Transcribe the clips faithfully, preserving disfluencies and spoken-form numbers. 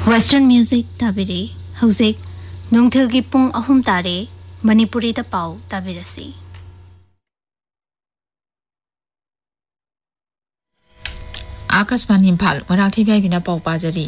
Western music tabiri hauzik nungthil gi pung ahum tare Manipuri da pau tabirasi. Akashvani Impal Marathi Bhai Bina Pau Pajari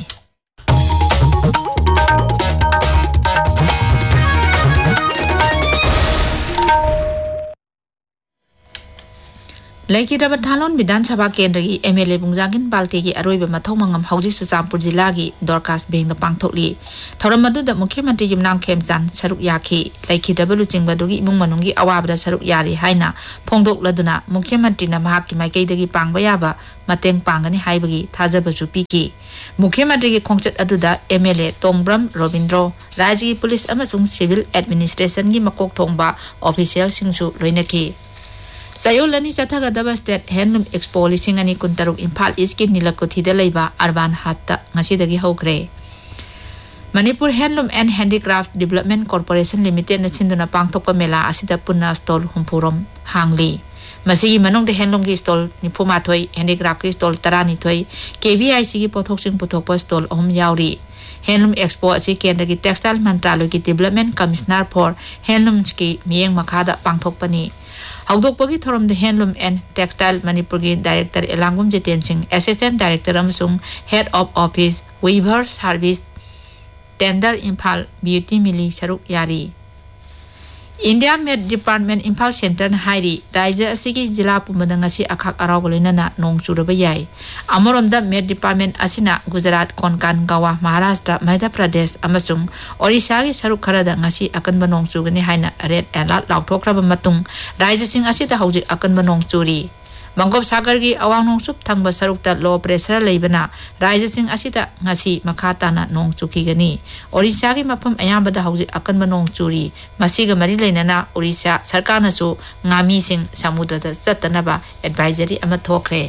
Leki dapat thalon Bidan Sabha Kendra gi M L A Bungjangin Balti gi aroiba mathau mangam hauji Chuchampur jila gi Dorcas Beng da pangthokli thoram madu da Mukhya Mantri Yumnam Khemchan saruk yakhi Leki dabalu chingba dugi imung manung gi awabda saruk yari haina phongdok laduna Mukhya Mantri na mahak ki maikei dagi pangba yaba mateng pangani haibagi thajabasu piki Mukhya Mantri gi khongchat aduda M L A Tongbram Robindro Raji Police amasung Civil Administration gi makok thongba official singsu loinaki Sayolani Sathagadaba State Handloom Expo Lising ani Kuntaruk Impal East ki Nilakothi da leiba Arban Hatta ngasidagi hokre Manipur Handloom and Handicraft Development Corporation Limited na chinduna pangthokpa mela asida punna stall humpurom hangli Masigi manong de handloom gi stall ni phuma thoi handicraft gi stall tarani thoi K B I C gi pothok sing pothokpa stall om yauri Handloom Expo asi kendra gi Textile Mantraloy gi Development Commissioner for Handlooms ki miyeng makhada pangthokpani Haudokpagi thorom the Handloom and Textile Manipur gi Director Elangum Jiten Singh Assistant Director Amasung Head of Office Weaver Service Tender Impal Beauty Mili Saruk Yari India Med Department Impal Center na hairi Raija asigi jila pumada ngasi akhak arawgolina na nong churaba yai Amoronda Med Department asina Gujarat Konkan Goa Maharashtra Madhya Pradesh amasung Orissa gi saruk kharada ngasi akanba nong chugani haina red alert lauthokraba matung Raija sing asida hauji akanba nong churi Bangkok Sagar gi awang nong sup thangba sarukta low pressure leibana Raija sing asida ngasi makhata na nong chuki gani Orissa gi mapam ayambada hauji akanba nong churi masiga mari leinana Orissa sarkar na su ngami sing samudra da chatanaba advisory ama thokre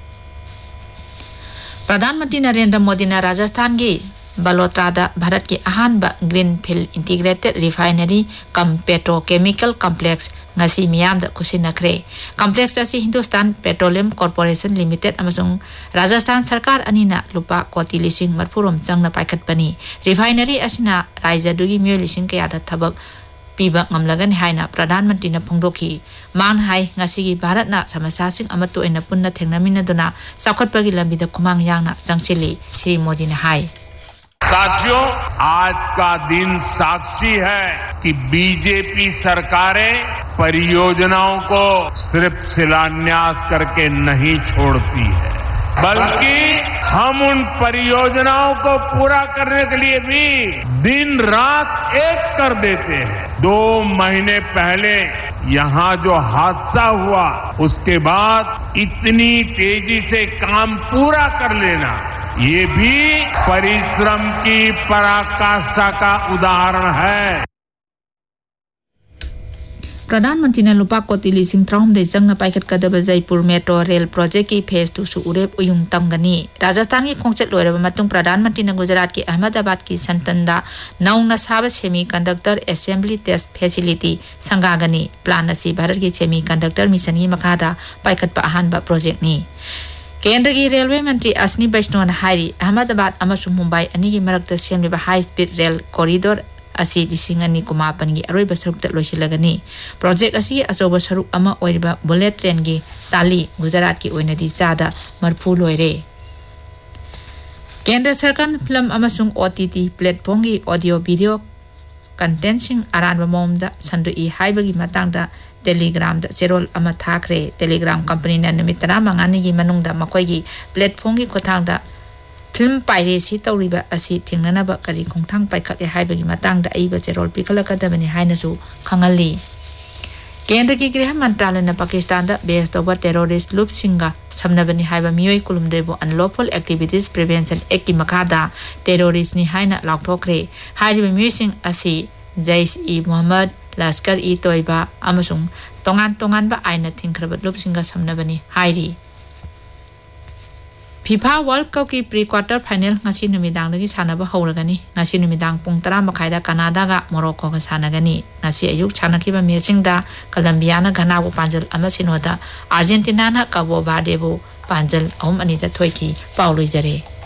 Pradhan Mantri Narendra Modi na Rajasthan gi Balotra da Bharat ki ahanba Greenfield Integrated Refinery cum Petrochemical Complex ngasi miyam da kusinakre complex asi Hindustan Petroleum Corporation Limited amasung Rajasthan Sarkar anina lupa koti lising marpurom changna paikat pani refinery asina raija dugi myo lising kaya da thabak piba ngamlagan haina Pradhan Mantri na phongdoki man hai ngasi gi Bharat na samasa sing amatu ena punna thengnamin duna sakhatpagi lambi da kumang yang na changsili Shri Modi ne hai साथियों आज का दिन साक्षी है कि BJP सरकारें परियोजनाओं को सिर्फ शिलान्यास करके नहीं छोड़ती है बल्कि हम उन परियोजनाओं को पूरा करने के लिए भी दिन रात एक कर देते हैं दो महीने पहले यहाँ जो हादसा हुआ उसके बाद इतनी तेजी से काम पूरा कर लेना ये भी परिश्रम की पराकाष्ठा का उदाहरण है प्रधानमंत्री ने lupa koti lising traum de jangna paikat kadaba Jaipur Metro Rail Project ki phase two su urep uyung tamgani Rajasthan ki khongchat loiraba matung Pradhanmantri na Gujarat ki Ahmedabad ki Santanda naungna saba semiconductor assembly test facility sangagani plan asi Bharat ki semiconductor mission gi makhada paikat pa ahanba project ni Kendra ki Railway Mantri Asni Vaishnaw na hairi Ahmedabad amasung Mumbai ani gi marakta semliba high speed rail corridor asi lising ani kumapan gi aroiba sarukta loisilagani project asi asoba saruk ama oiriba bullet train gi tali Gujarat ki oinadi chada marphu loire Kendra Sarkar film amasung O T T platform gi audio video content sing aranba momda sandui haibagi matangda Telegram da cherol ama thakre Telegram company na nimitara mangani gi manungda makoi gi platform gi kothangda film piracy tawriba asi thingnana ba kari khongthang paikhat haibagi matangda aiba cherol pikhalakadabani haina su khangali Kendra ki Griha Mantralaya na Pakistan da based over terrorist loop singa samnabani haiba miyoi kulumdebo unlawful activities prevention act ki makada terrorist ni haina laukthokre haiba miyoi sing asi Jaish-e-Mohammed Lashkar-e-Toiba amasung tongan tongan ba aina thingkhrabat loop singa samnabani hairi FIFA World Cup ki pre-quarter final ngasi numidang lagi sanaba hauragani ngasi numidang pung tara makai da Canada ga Morocco ga sanagani ngasi ayuk chanakiba matching da Colombia na Ghana bu panjal amasinoda Argentina na Cabo Verde bu panjal om anita thoiki pauloi jare